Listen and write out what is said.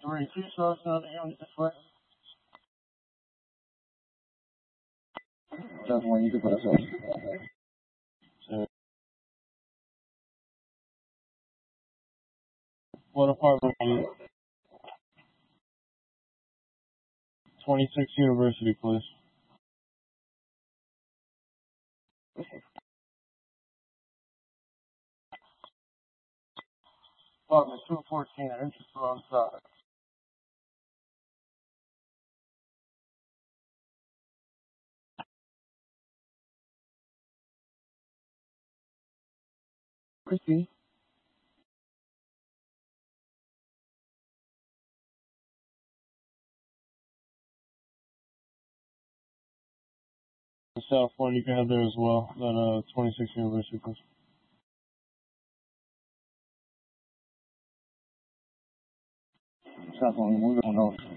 3-2, slow, another unit this way. Just one, you can put us on. So, what apartment are you? 26 University, please. Apartment 214, entrance alongside. Christy. South one, you can have there as well. That 26 University, please. South one, we're going over.